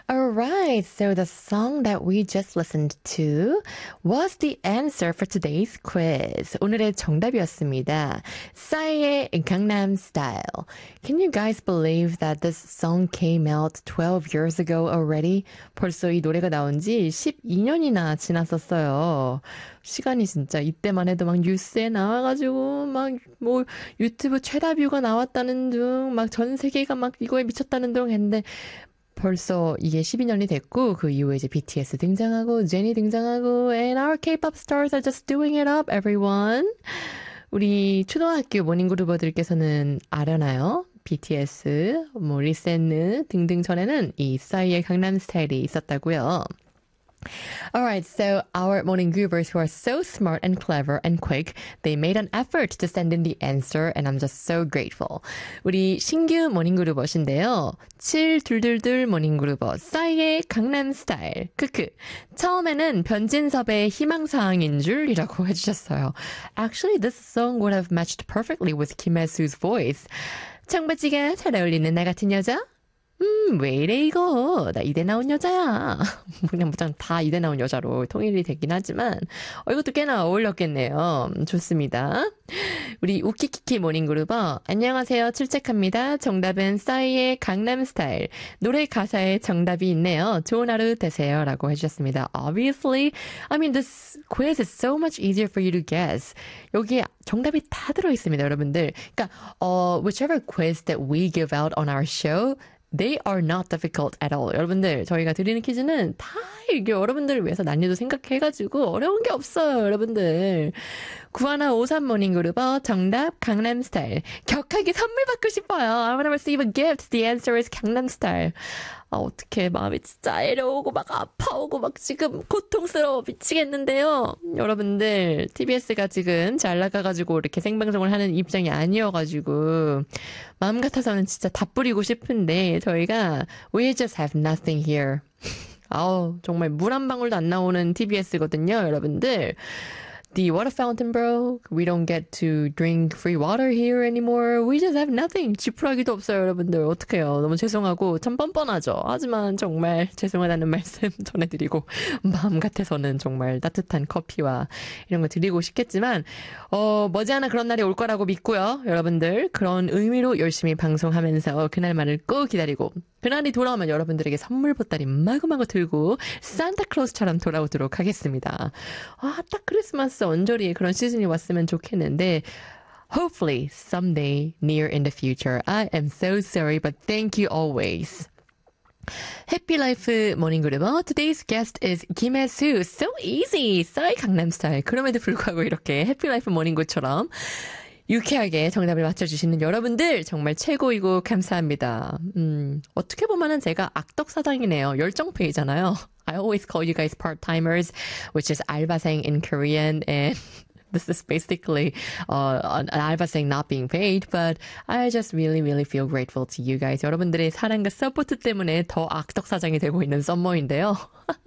Alright, so the song that we just listened to was the answer for today's quiz. 오늘의 정답이었습니다. 싸이의 Gangnam Style. Can you guys believe that this song came out 12 years ago already? 벌써 이 노래가 나온 지 12년이나 지났었어요. 시간이 진짜 이때만 해도 막 뉴스에 나와가지고 막 뭐 유튜브 최다 뷰가 나왔다는 둥 막 전 세계가 막 이거에 미쳤다는 둥 했는데 벌써 이게 12년이 됐고 그 이후에 이제 BTS 등장하고 제니 등장하고 and our K-pop stars are just doing it up everyone. 우리 초등학교 모닝그룹어들께서는 아려나요? BTS, 뭐 리센느 등등 전에는 이 싸이의 강남 스타일이 있었다고요. Alright, so our morning groovers who are so smart and clever and quick, they made an effort to send in the answer and I'm just so grateful. 우리 신규 모닝 그루버신데요. 7222 모닝 그루버 싸이의 강남 스타일. 크크. 처음에는 변진섭의 희망사항인 줄이라고 해주셨어요. Actually, this song would have matched perfectly with Kim Hae-soo's voice. 청바지가 잘 어울리는 나 같은 여자? 왜 이래 이거 나 이대 나온 여자야. 그냥 무장 다 이대 나온 여자로 통일이 되긴 하지만 이것도 꽤나 어울렸겠네요. 좋습니다. 우리 우키키키 모닝그룹어 안녕하세요. 출첵합니다. 정답은 싸이의 강남스타일. 노래 가사에 정답이 있네요. 좋은 하루 되세요 라고 해주셨습니다. Obviously, I mean this quiz is so much easier for you to guess. 여기에 정답이 다 들어있습니다. 여러분들. 그러니까 whichever quiz that we give out on our show They are not difficult at all. 여러분들, 저희가 드리는 퀴즈는 다 이게 여러분들을 위해서 난이도 생각해가지고 어려운 게 없어요, 여러분들. 9153 모닝그룹어 정답 강남스타일. 격하게 선물 받고 싶어요. I want to receive a gift. The answer is 강남스타일. 어떡해. 마음이 진짜 애려오고 막 아파오고 막 지금 고통스러워 미치겠는데요. 여러분들, TBS가 지금 잘 나가가지고 이렇게 생방송을 하는 입장이 아니어가지고 마음 같아서는 진짜 다 뿌리고 싶은데 저희가 We just have nothing here. 정말 물 한 방울도 안 나오는 TBS거든요, 여러분들. The water fountain broke. We don't get to drink free water here anymore. We just have nothing. 지푸라기도 없어요, 여러분들. 어떡해요. 너무 죄송하고 참 뻔뻔하죠. 하지만 정말 죄송하다는 말씀 전해드리고 마음 같아서는 정말 따뜻한 커피와 이런 거 드리고 싶겠지만 머지않아 그런 날이 올 거라고 믿고요. 여러분들 그런 의미로 열심히 방송하면서 그날만을 꼭 기다리고 그날이 돌아오면 여러분들에게 선물 보따리 마구마구 들고 산타클로스처럼 돌아오도록 하겠습니다. 딱 크리스마스 언저리에 그런 시즌이 왔으면 좋겠는데 Hopefully someday near in the future. I am so sorry, but thank you always. Happy Life 모닝 그룹어 Today's guest is Kim Hae-soo. So easy. 싸이 강남 스타일. 그럼에도 불구하고 이렇게 Happy Life 모닝구처럼 유쾌하게 정답을 맞춰주시는 여러분들 정말 최고이고 감사합니다. 어떻게 보면은 제가 악덕사장이네요. 열정페이잖아요. I always call you guys part-timers, which is 알바생 in Korean, and this is basically an 알바생 not being paid, but I just really, really feel grateful to you guys. 여러분들의 사랑과 서포트 때문에 더 악덕사장이 되고 있는 썸머인데요.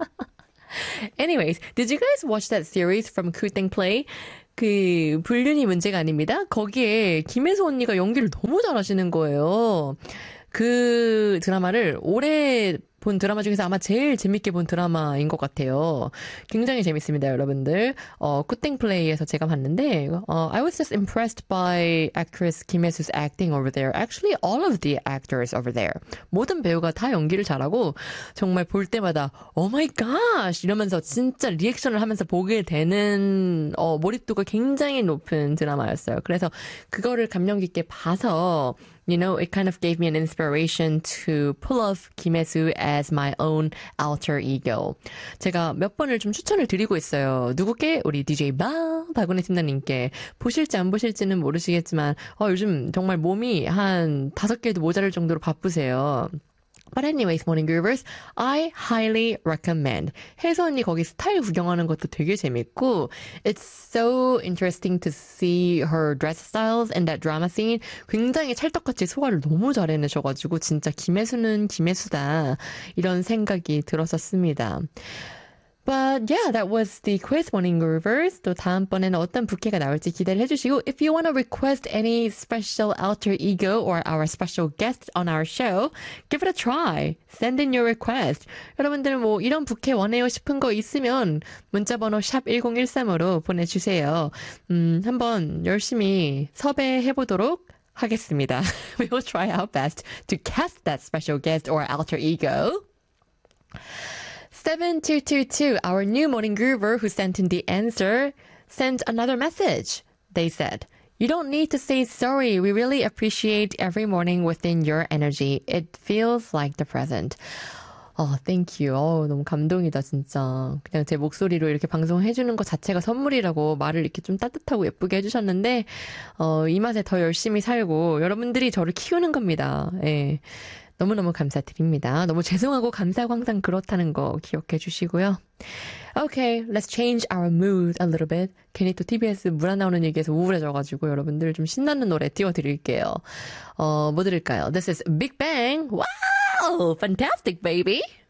Anyways, did you guys watch that series from Kuting Play? 그 불륜이 문제가 아닙니다. 거기에 김혜수 언니가 연기를 너무 잘하시는 거예요. 그 드라마를 올해 본 드라마 중에서 아마 제일 재밌게 본 드라마인 것 같아요. 굉장히 재밌습니다, 여러분들. 쿠땡플레이에서 제가 봤는데, I was just impressed by actress Kim Hae-soo's acting over there. Actually, all of the actors over there. 모든 배우가 다 연기를 잘하고, 정말 볼 때마다, Oh my gosh! 이러면서 진짜 리액션을 하면서 보게 되는, 몰입도가 굉장히 높은 드라마였어요. 그래서 그거를 감명 깊게 봐서, You know, it kind of gave me an inspiration to pull off Kim Hae-soo as my own alter ego. 제가 몇 번을 좀 추천을 드리고 있어요. 누구께? 우리 DJ 박은혜 팀장님께. 보실지 안 보실지는 모르시겠지만 요즘 정말 몸이 한 5개도 모자랄 정도로 바쁘세요. But anyways, morning groovers, I highly recommend. 혜수 언니 거기 스타일 구경하는 것도 되게 재밌고, it's so interesting to see her dress styles and that drama scene. 굉장히 찰떡같이 소화를 너무 잘 해내셔가지고 진짜 김혜수는 김혜수다 이런 생각이 들었었습니다. But yeah, that was the quiz morning groovers. 또 다음번에는 어떤 부캐가 나올지 기대를 해주시고 if you want to request any special alter ego or our special guest on our show, give it a try. Send in your request. 여러분들 뭐 이런 부캐 원해요 싶은 거 있으면 문자번호 샵 1013으로 보내주세요. 한번 열심히 섭외해보도록 하겠습니다. We will try our best to cast that special guest or alter ego. 7222, our new morning groover who sent in the answer, sent another message. They said, you don't need to say sorry. We really appreciate every morning within your energy. It feels like the present. Thank you. 너무 감동이다, 진짜. 그냥 제 목소리로 이렇게 방송해주는 것 자체가 선물이라고 말을 이렇게 좀 따뜻하고 예쁘게 해주셨는데, 이 맛에 더 열심히 살고, 여러분들이 저를 키우는 겁니다. 예. 너무너무 감사드립니다. 너무 죄송하고 감사하고 항상 그렇다는 거 기억해 주시고요. Okay, let's change our mood a little bit. 괜히 또 TBS 물 안 나오는 얘기에서 우울해져가지고 여러분들 좀 신나는 노래 띄워드릴게요. 뭐 들을까요? This is Big Bang. Wow! Fantastic, baby!